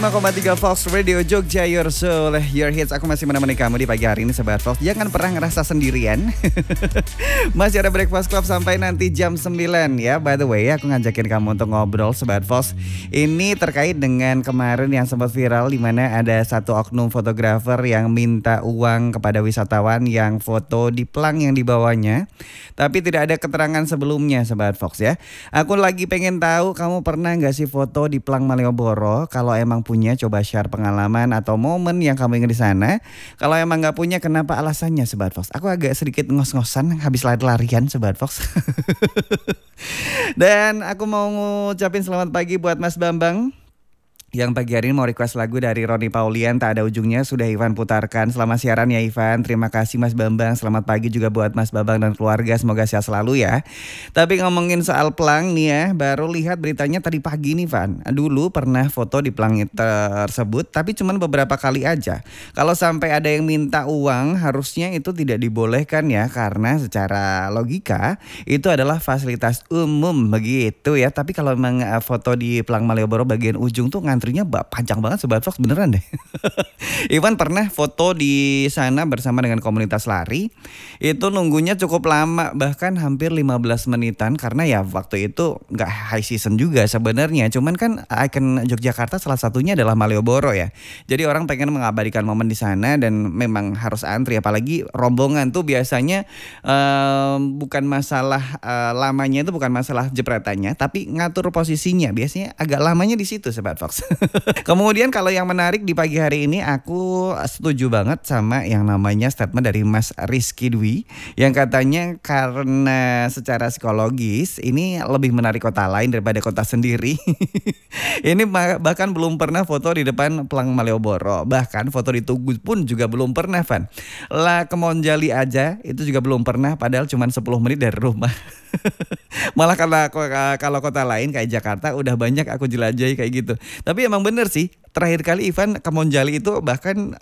5,3 Fox Radio Jogja, your soul, your hits. Aku masih menemani kamu di pagi hari ini, Sobat Fox. Jangan pernah ngerasa sendirian. Masih ada Breakfast Club sampai nanti jam 9 ya. By the way, aku ngajakin kamu untuk ngobrol, Sobat Fox. Ini terkait dengan kemarin yang sempat viral, di mana ada satu oknum fotografer yang minta uang kepada wisatawan yang foto di plang yang dibawanya, tapi tidak ada keterangan sebelumnya, Sobat Fox ya. Aku lagi pengen tahu, kamu pernah gak sih foto di plang Malioboro? Kalau emang punya, coba share pengalaman atau momen yang kamu ingat di sana. Kalau emang nggak punya, kenapa alasannya, Sobat Fox? Aku agak sedikit ngos-ngosan habis lari-larian, Sobat Fox. Dan aku mau ngucapin selamat pagi buat Mas Bambang yang pagi hari ini mau request lagu dari Roni Paulian, Tak Ada Ujungnya. Sudah Ivan putarkan. Selamat siaran ya Ivan. Terima kasih Mas Bambang. Selamat pagi juga buat Mas Bambang dan keluarga. Semoga sehat selalu ya. Tapi ngomongin soal plang nih ya, baru lihat beritanya tadi pagi nih Van. Dulu pernah foto di plang tersebut, tapi cuman beberapa kali aja. Kalau sampai ada yang minta uang, harusnya itu tidak dibolehkan ya, karena secara logika itu adalah fasilitas umum begitu ya. Tapi kalau memang foto di plang Malioboro bagian ujung tuh antrinya panjang banget, Sobat Fox, beneran deh. Ivan pernah foto di sana bersama dengan komunitas lari. Itu nunggunya cukup lama, bahkan hampir 15 menitan, karena ya waktu itu gak high season juga sebenarnya. Cuman kan ikon Yogyakarta salah satunya adalah Malioboro ya. Jadi orang pengen mengabadikan momen di sana dan memang harus antri. Apalagi rombongan tuh biasanya bukan masalah lamanya, itu bukan masalah jepretannya, tapi ngatur posisinya. Biasanya agak lamanya di situ, Sobat Fox. Kemudian kalau yang menarik di pagi hari ini, aku setuju banget sama yang namanya statement dari Mas Rizky Dwi yang katanya karena secara psikologis ini lebih menarik kota lain daripada kota sendiri. Ini bahkan belum pernah foto di depan plang Malioboro, bahkan foto di Tugu pun juga belum pernah, Van. Lah ke Monjali aja itu juga belum pernah, padahal cuma 10 menit dari rumah. Malah kalau kota lain kayak Jakarta udah banyak aku jelajahi kayak gitu. Tapi emang bener sih, terakhir kali Ivan ke Monjali itu bahkan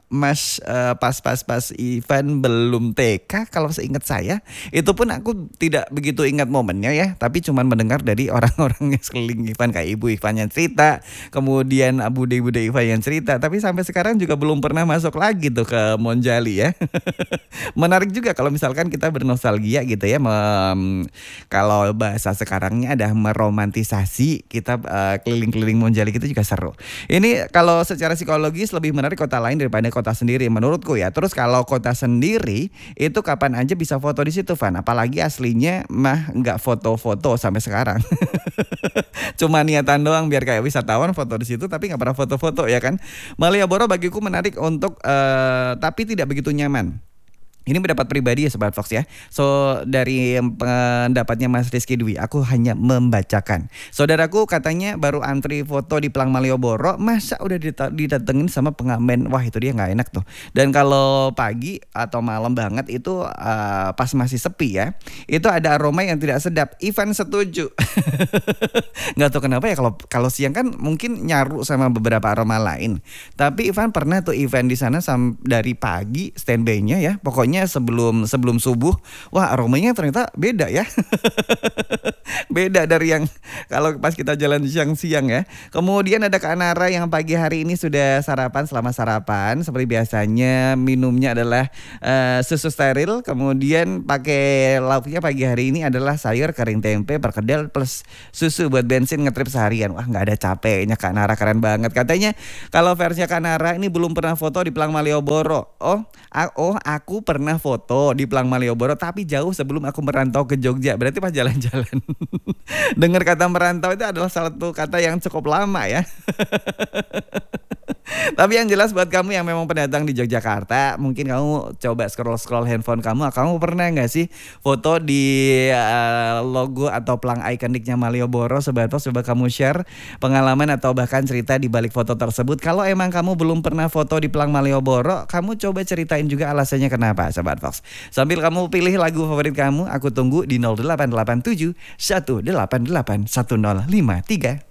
pas Ivan belum TK kalau seingat saya. Itu pun aku tidak begitu ingat momennya ya, tapi cuman mendengar dari orang-orang yang sekeliling Ivan, kayak ibu Ivan yang cerita, kemudian bude-bude Ivan yang cerita. Tapi sampai sekarang juga belum pernah masuk lagi tuh ke Monjali ya. Menarik juga kalau misalkan kita bernostalgia gitu ya. Kalau bahasa sekarangnya ada meromantisasi, kita keliling-keliling Monjali gitu juga seru. Ini kalau secara psikologis lebih menarik kota lain daripada kota sendiri menurutku ya. Terus kalau kota sendiri itu kapan aja bisa foto di situ, Van. Apalagi aslinya mah nggak foto-foto sampai sekarang. Cuma niatan doang biar kayak wisatawan foto di situ, tapi nggak pernah foto-foto ya kan. Malioboro bagiku menarik untuk tapi tidak begitu nyaman. Ini pendapat pribadi ya, Sobat Fox ya. So dari pendapatnya Mas Rizky Dwi, aku hanya membacakan. Saudaraku katanya baru antri foto di plang Malioboro, masa udah didatengin sama pengamen. Wah itu dia gak enak tuh. Dan kalau pagi atau malam banget itu pas masih sepi ya, itu ada aroma yang tidak sedap. Ivan setuju. Gak tahu kenapa ya, kalau siang kan mungkin nyaru sama beberapa aroma lain. Tapi Ivan pernah tuh event di sana dari pagi standby-nya ya. Pokoknya sebelum subuh, wah aromanya ternyata beda ya. Beda dari yang kalau pas kita jalan siang-siang ya. Kemudian ada Kak Nara yang pagi hari ini sudah sarapan. Selamat sarapan. Seperti biasanya minumnya adalah susu steril. Kemudian pakai lauknya pagi hari ini adalah sayur kering tempe, perkedel plus susu buat bensin ngetrip seharian. Wah gak ada capeknya Kak Nara, keren banget. Katanya kalau versinya Kak Nara ini belum pernah foto di plang Malioboro. Oh aku pernah foto di plang Malioboro, tapi jauh sebelum aku merantau ke Jogja. Berarti pas jalan-jalan. Dengar kata merantau itu adalah salah satu kata yang cukup lama ya. Tapi yang jelas buat kamu yang memang pendatang di Yogyakarta, mungkin kamu coba scroll handphone kamu pernah gak sih foto di logo atau plang ikoniknya Malioboro? Sobat Fox, coba kamu share pengalaman atau bahkan cerita di balik foto tersebut. Kalau emang kamu belum pernah foto di plang Malioboro, kamu coba ceritain juga alasannya kenapa, Sobat Fox. Sambil kamu pilih lagu favorit kamu, aku tunggu di 0887 188 1053.